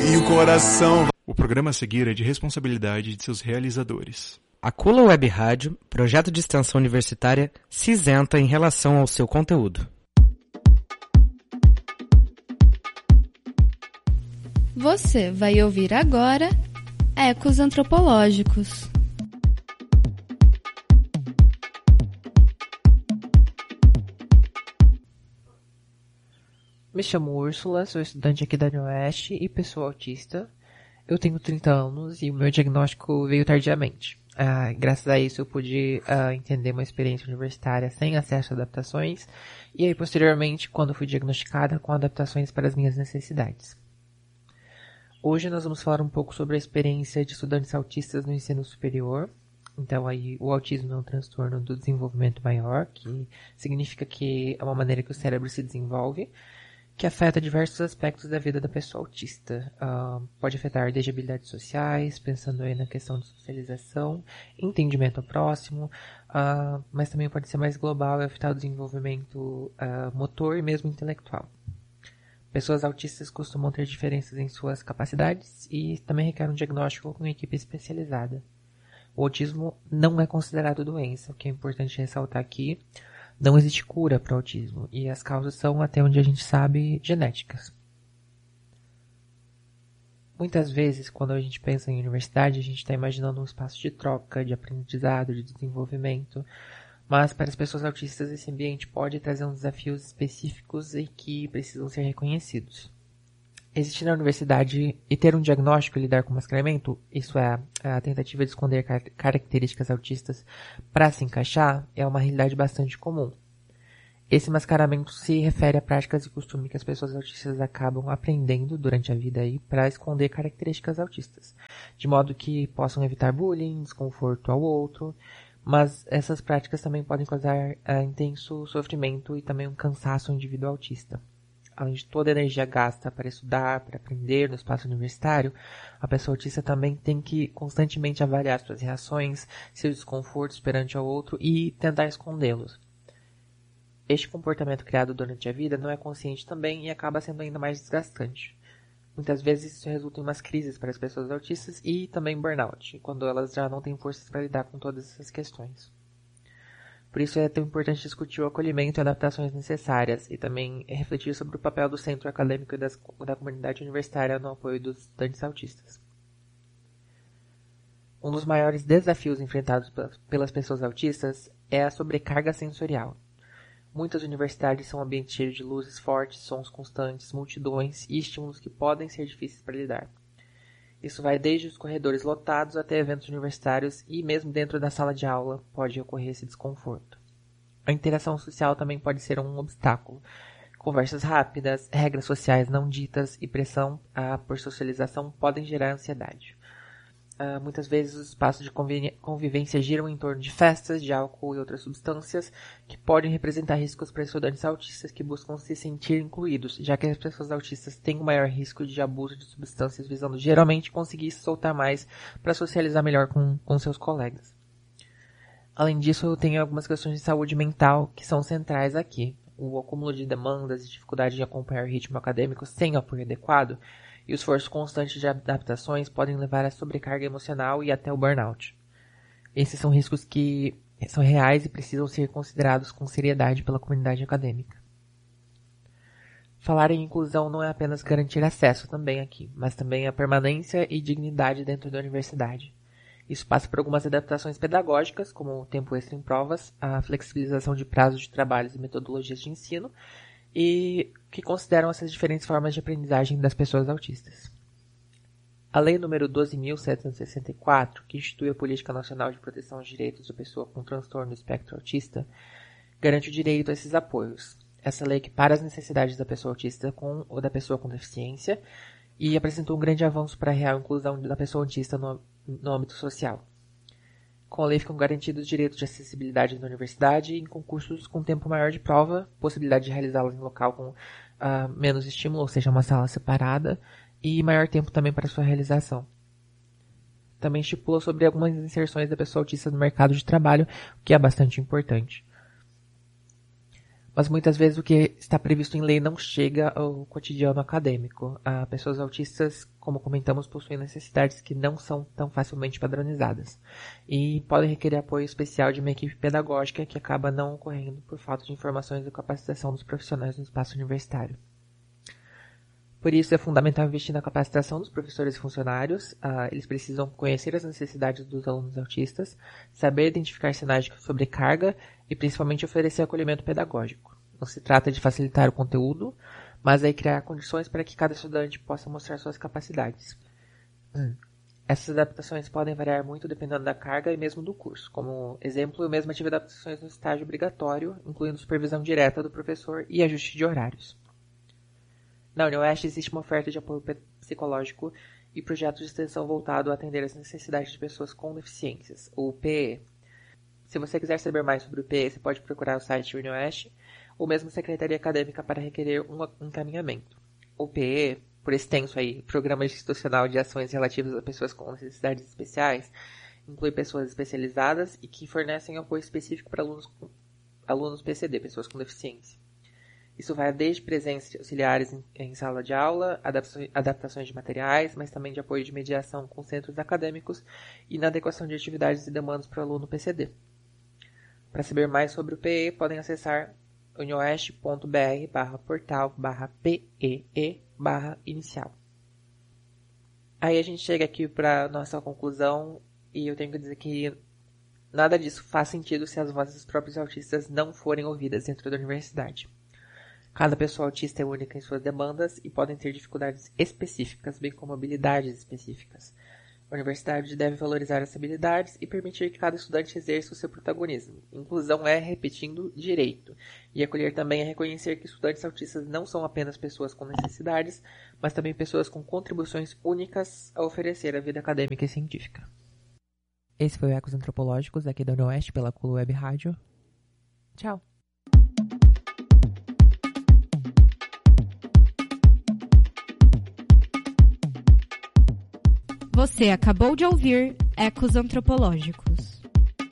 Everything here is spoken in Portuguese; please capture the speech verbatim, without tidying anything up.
e o coração. O programa a seguir é de responsabilidade de seus realizadores. A Cula Web Rádio, projeto de extensão universitária, se isenta em relação ao seu conteúdo. Você vai ouvir agora Ecos Antropológicos. Me chamo Úrsula, sou estudante aqui da UniOeste e pessoa autista. Eu tenho trinta anos e o meu diagnóstico veio tardiamente. Ah, graças a isso eu pude ah, entender uma experiência universitária sem acesso a adaptações e aí posteriormente quando fui diagnosticada com adaptações para as minhas necessidades. Hoje nós vamos falar um pouco sobre a experiência de estudantes autistas no ensino superior. Então aí o autismo é um transtorno do desenvolvimento maior, que significa que é uma maneira que o cérebro se desenvolve, que afeta diversos aspectos da vida da pessoa autista. Uh, pode afetar desde habilidades sociais, pensando aí na questão de socialização, entendimento ao próximo, uh, mas também pode ser mais global e afetar o desenvolvimento uh, motor e mesmo intelectual. Pessoas autistas costumam ter diferenças em suas capacidades e também requerem um diagnóstico com uma equipe especializada. O autismo não é considerado doença, o que é importante ressaltar aqui. Não existe cura para o autismo, e as causas são, até onde a gente sabe, genéticas. Muitas vezes, quando a gente pensa em universidade, a gente está imaginando um espaço de troca, de aprendizado, de desenvolvimento, mas para as pessoas autistas esse ambiente pode trazer uns desafios específicos e que precisam ser reconhecidos. Existir na universidade e ter um diagnóstico e lidar com mascaramento, isso é, a tentativa de esconder car- características autistas para se encaixar, é uma realidade bastante comum. Esse mascaramento se refere a práticas e costumes que as pessoas autistas acabam aprendendo durante a vida para esconder características autistas, de modo que possam evitar bullying, desconforto ao outro, mas essas práticas também podem causar uh, intenso sofrimento e também um cansaço ao indivíduo autista. Além de toda a energia gasta para estudar, para aprender no espaço universitário, a pessoa autista também tem que constantemente avaliar suas reações, seus desconfortos perante ao outro e tentar escondê-los. Este comportamento criado durante a vida não é consciente também e acaba sendo ainda mais desgastante. Muitas vezes isso resulta em umas crises para as pessoas autistas e também burnout, quando elas já não têm forças para lidar com todas essas questões. Por isso é tão importante discutir o acolhimento e adaptações necessárias e também refletir sobre o papel do centro acadêmico e das, da comunidade universitária no apoio dos estudantes autistas. Um dos maiores desafios enfrentados pelas pessoas autistas é a sobrecarga sensorial. Muitas universidades são ambientes cheios de luzes fortes, sons constantes, multidões e estímulos que podem ser difíceis para lidar. Isso vai desde os corredores lotados até eventos universitários e mesmo dentro da sala de aula pode ocorrer esse desconforto. A interação social também pode ser um obstáculo. Conversas rápidas, regras sociais não ditas e pressão ah, por socialização podem gerar ansiedade. Ah, muitas vezes os espaços de conviv- convivência giram em torno de festas, de álcool e outras substâncias que podem representar riscos para estudantes autistas que buscam se sentir incluídos, já que as pessoas autistas têm um maior risco de abuso de substâncias, visando geralmente conseguir se soltar mais para socializar melhor com, com seus colegas. Além disso, eu tenho algumas questões de saúde mental que são centrais aqui. O acúmulo de demandas e dificuldade de acompanhar o ritmo acadêmico sem apoio adequado e o esforço constante de adaptações podem levar à sobrecarga emocional e até o burnout. Esses são riscos que são reais e precisam ser considerados com seriedade pela comunidade acadêmica. Falar em inclusão não é apenas garantir acesso também aqui, mas também a permanência e dignidade dentro da universidade. Isso passa por algumas adaptações pedagógicas, como o tempo extra em provas, a flexibilização de prazos de trabalhos e metodologias de ensino, e que consideram essas diferentes formas de aprendizagem das pessoas autistas. A Lei número doze mil setecentos e sessenta e quatro, que institui a Política Nacional de Proteção aos Direitos da Pessoa com Transtorno do Espectro Autista, garante o direito a esses apoios. Essa lei equipara as necessidades da pessoa autista com ou da pessoa com deficiência e apresentou um grande avanço para a real inclusão da pessoa autista no, no âmbito social. Com a lei ficam garantidos direitos de acessibilidade na universidade e em concursos com tempo maior de prova, possibilidade de realizá-los em local com uh, menos estímulo, ou seja, uma sala separada, e maior tempo também para sua realização. Também estipula sobre algumas inserções da pessoa autista no mercado de trabalho, o que é bastante importante. Mas muitas vezes o que está previsto em lei não chega ao cotidiano acadêmico. Ah, pessoas autistas, como comentamos, possuem necessidades que não são tão facilmente padronizadas e podem requerer apoio especial de uma equipe pedagógica que acaba não ocorrendo por falta de informações e capacitação dos profissionais no espaço universitário. Por isso, é fundamental investir na capacitação dos professores e funcionários. Ah, eles precisam conhecer as necessidades dos alunos autistas, saber identificar sinais de sobrecarga e, principalmente, oferecer acolhimento pedagógico. Não se trata de facilitar o conteúdo, mas aí criar condições para que cada estudante possa mostrar suas capacidades. Hum. Essas adaptações podem variar muito dependendo da carga e mesmo do curso. Como exemplo, eu mesmo tive adaptações no estágio obrigatório, incluindo supervisão direta do professor e ajuste de horários. Na UniOeste existe uma oferta de apoio psicológico e projeto de extensão voltado a atender as necessidades de pessoas com deficiências, o P E. Se você quiser saber mais sobre o P E, você pode procurar o site UniOeste ou mesmo Secretaria Acadêmica para requerer um encaminhamento. O P E, por extenso aí, Programa Institucional de Ações Relativas a Pessoas com Necessidades Especiais, inclui pessoas especializadas e que fornecem apoio específico para alunos, alunos P C D, pessoas com deficiência. Isso vai desde presença auxiliares em, em sala de aula, adaptações de materiais, mas também de apoio de mediação com centros acadêmicos e na adequação de atividades e demandas para o aluno P C D. Para saber mais sobre o P E, podem acessar unioeste.br barra portal barra PEE barra inicial. Aí a gente chega aqui para a nossa conclusão e eu tenho que dizer que nada disso faz sentido se as vozes dos próprios autistas não forem ouvidas dentro da universidade. Cada pessoa autista é única em suas demandas e podem ter dificuldades específicas, bem como habilidades específicas. A universidade deve valorizar essas habilidades e permitir que cada estudante exerça o seu protagonismo. Inclusão é, repetindo, direito. E acolher também é reconhecer que estudantes autistas não são apenas pessoas com necessidades, mas também pessoas com contribuições únicas a oferecer à vida acadêmica e científica. Esse foi o Ecos Antropológicos, aqui da UniOeste, pela Culo Web Rádio. Tchau! Você acabou de ouvir Ecos Antropológicos.